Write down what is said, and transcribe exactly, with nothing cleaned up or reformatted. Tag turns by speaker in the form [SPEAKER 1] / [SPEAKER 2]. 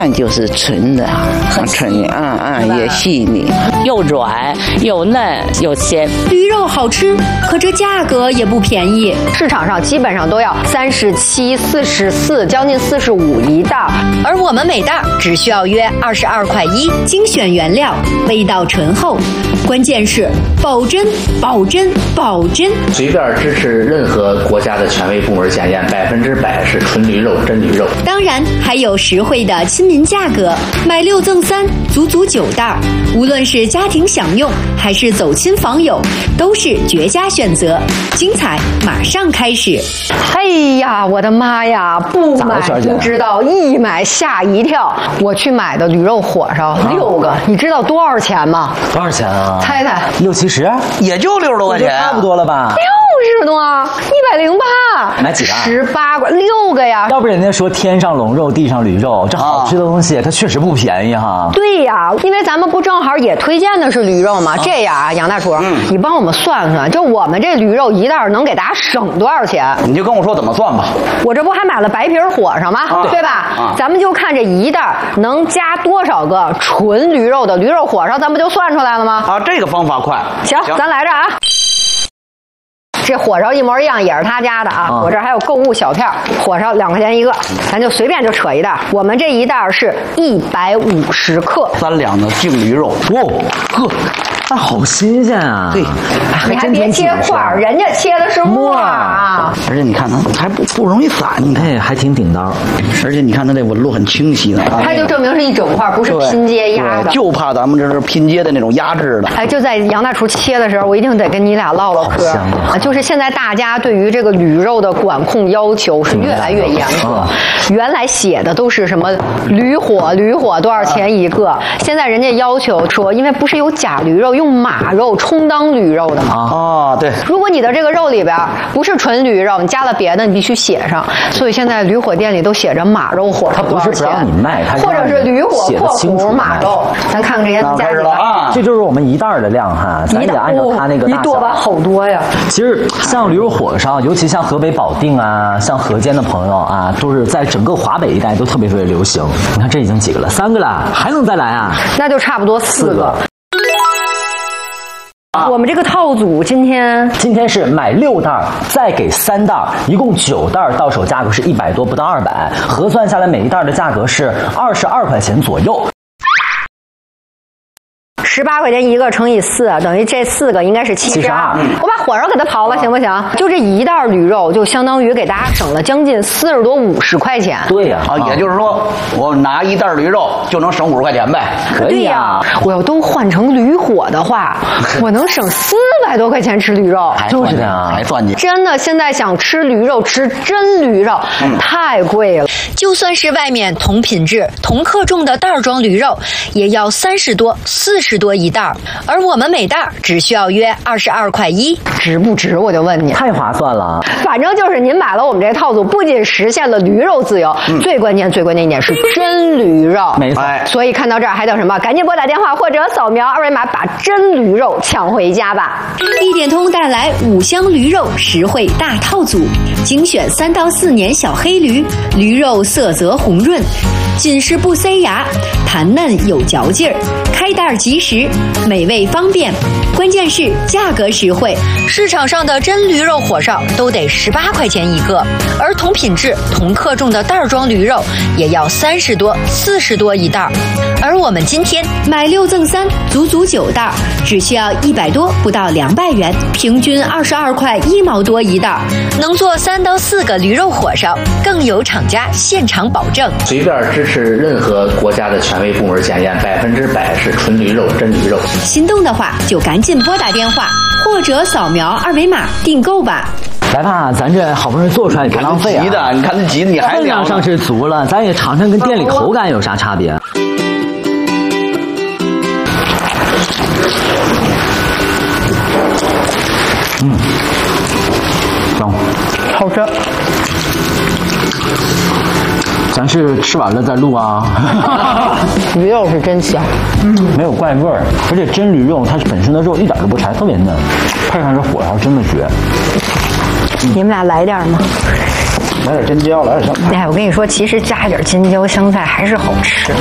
[SPEAKER 1] 看就是纯的，纯啊啊也细腻，
[SPEAKER 2] 又软又嫩又鲜。
[SPEAKER 3] 驴肉好吃，可这价格也不便宜，
[SPEAKER 4] 市场上基本上都要三十七、四十四，将近四十五一袋，
[SPEAKER 3] 而我们每袋只需要约二十二块一。精选原料，味道醇厚，关键是保真、保真、保真。
[SPEAKER 5] 随便支持任何国家的权威部门检验，百分之百是纯驴肉、真驴肉。
[SPEAKER 3] 当然还有实惠的亲民价格，买六赠三，足足九袋。无论是家庭享用还是走亲访友，都是绝佳选择。精彩马上开始！
[SPEAKER 4] 哎呀，我的妈呀！不买不知道，一买吓一跳。我去买的驴肉火烧六个，你知道多少钱吗？
[SPEAKER 6] 多少钱啊？
[SPEAKER 4] 猜猜，
[SPEAKER 6] 六七十，
[SPEAKER 7] 也就六十多块钱，
[SPEAKER 6] 差不多了吧？
[SPEAKER 4] 六十多，一百零八，
[SPEAKER 6] 买几个？
[SPEAKER 4] 十八个，六个呀！
[SPEAKER 6] 要不人家说天上龙肉，地上驴肉，这好吃的东西，它确实不便宜哈。
[SPEAKER 4] 对呀，因为咱们不正好也推荐的是驴肉吗？这样啊，杨大厨，
[SPEAKER 7] 嗯，
[SPEAKER 4] 你帮我们算算，就我们这驴肉一袋能给大家省多少钱？
[SPEAKER 7] 你就跟我说怎么算吧。
[SPEAKER 4] 我这不还买了白皮火烧吗？
[SPEAKER 7] 啊、
[SPEAKER 4] 对吧？啊、咱们就看这一袋能加多少个纯驴肉的驴肉火烧，咱不就算出来了吗？
[SPEAKER 7] 啊，这个方法快。
[SPEAKER 4] 行，行咱来着啊。这火烧一模一样，也是他家的啊。啊我这还有购物小票，火烧两块钱一个，咱就随便就扯一袋。我们这一袋是一百五十克，
[SPEAKER 7] 三两的净驴肉。
[SPEAKER 6] 哦，呵，那好新鲜啊！
[SPEAKER 7] 对，
[SPEAKER 4] 你还别切块儿，人家切的是末啊。
[SPEAKER 7] 而且你看它还不不容易散，你看，
[SPEAKER 6] 哎，还挺顶刀。
[SPEAKER 7] 而且你看它这纹路很清晰的，
[SPEAKER 4] 它就证明是一整块，不是拼接压的。
[SPEAKER 7] 就怕咱们这是拼接的那种压制的。
[SPEAKER 4] 哎，就在杨大厨切的时候，我一定得跟你俩唠唠嗑啊。就是现在大家对于这个驴肉的管控要求是越来越严格，原来写的都是什么驴火驴火多少钱一个，现在人家要求说，因为不是有假驴肉用马肉充当驴肉的吗？
[SPEAKER 7] 啊，对。
[SPEAKER 4] 如果你的这个肉里边不是纯驴肉，你加了别的，你必须写上。所以现在驴火店里都写着马肉火烧多少钱，
[SPEAKER 6] 它不是不让你卖，它
[SPEAKER 4] 或者是驴火括弧马肉。咱看看这些能加几个
[SPEAKER 7] 啊？
[SPEAKER 6] 这就是我们一袋的量哈，咱得按照它那个大小。
[SPEAKER 4] 一剁吧，好多呀。
[SPEAKER 6] 其实像驴肉火烧，尤其像河北保定啊，像河间的朋友啊，都是在整个华北一带都特别特别流行。你看这已经几个了，三个了，还能再来啊？
[SPEAKER 4] 那就差不多四个。四个啊、我们这个套组今天
[SPEAKER 6] 今天是买六袋再给三袋，一共九袋，到手价格是一百多，不到二百，核算下来每一袋的价格是二十二块钱左右。
[SPEAKER 4] 十八块钱一个乘以四，等于这四个应该是七十二。我把火烧给它刨了，行不行？就这一袋驴肉，就相当于给大家省了将近四十多五十块钱。
[SPEAKER 6] 对呀、
[SPEAKER 7] 啊，啊，也就是说，我拿一袋驴肉就能省五十块钱呗？
[SPEAKER 6] 可以呀、啊。
[SPEAKER 4] 我要都换成驴火的话，我能省四百多块钱吃驴肉。
[SPEAKER 6] 就是这样，
[SPEAKER 7] 还算计。
[SPEAKER 4] 真的，现在想吃驴肉，吃真驴肉，嗯、太贵了。
[SPEAKER 3] 就算是外面同品质、同克重的袋装驴肉，也要三十多、四十多一袋，而我们每袋只需要约二十二块一，
[SPEAKER 4] 值不值？我就问你，
[SPEAKER 6] 太划算了。
[SPEAKER 4] 反正就是您买了我们这套组，不仅实现了驴肉自由，嗯、最关键、最关键一点是真驴肉，
[SPEAKER 6] 没错。
[SPEAKER 4] 所以看到这儿还等什么？赶紧拨打电话或者扫描二维码，把真驴肉抢回家吧！
[SPEAKER 3] 一点通带来五香驴肉实惠大套组，精选三到四年小黑驴，驴肉色泽红润，紧实不塞牙，弹嫩有嚼劲儿，开袋即食，美味方便，关键是价格实惠。市场上的真驴肉火烧都得十八块钱一个，而同品质、同克重的袋装驴肉也要三十多、四十多一袋。而我们今天买六赠三，足足九袋，只需要一百多，不到两百元，平均二十二块一毛多一袋，能做三到四个驴肉火烧，更有厂家现场保证。
[SPEAKER 5] 随便支持任何国家的权威部门检验，百分之百是纯驴肉、真驴肉。
[SPEAKER 3] 心动的话就赶紧拨打电话或者扫描二维码订购吧。
[SPEAKER 6] 来吧，咱这好不容易做出来也别浪费啊！
[SPEAKER 7] 急的，你看这急的，你还
[SPEAKER 6] 分量上是足了，咱也尝尝跟店里口感有啥差别。嗯，行，
[SPEAKER 4] 好吃。
[SPEAKER 6] 咱是吃完了再录啊。
[SPEAKER 4] 驴肉是真香，
[SPEAKER 6] 嗯，没有怪味儿，而且真驴肉它本身的肉一点都不柴，特别嫩，配上这火烧真的绝。
[SPEAKER 4] 你们俩来点吗？
[SPEAKER 8] 来点尖椒，来点香菜。
[SPEAKER 4] 哎，我跟你说，其实加一点尖椒、香菜还是好吃。